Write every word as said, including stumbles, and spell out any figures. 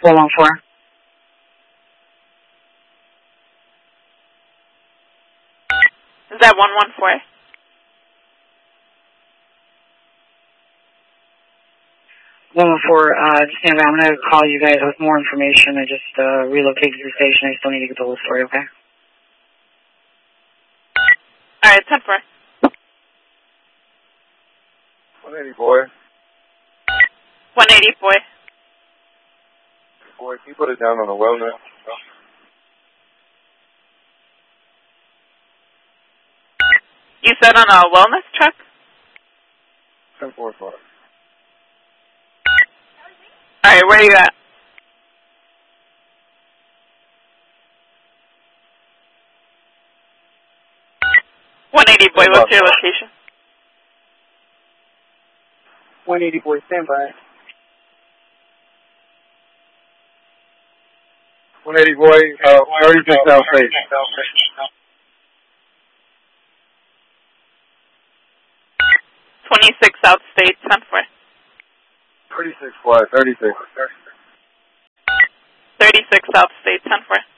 four one four. Is that one one four? one one four, uh, just stand by. I'm going to call you guys with more information. I just uh, relocated to the station. I still need to get the whole story, okay? All right, ten four. one eighty, boy. one eighty, boy. Boy, can you put it down on the wellness? You said on a wellness truck? ten four five. All right, where are you at? one eighty, boy, what's your location? one eighty, boy, stand by. one eighty, boy, uh, thirty-six South State. twenty-six South State, ten four. thirty-six, boy, thirty-six. thirty-six South State, ten four.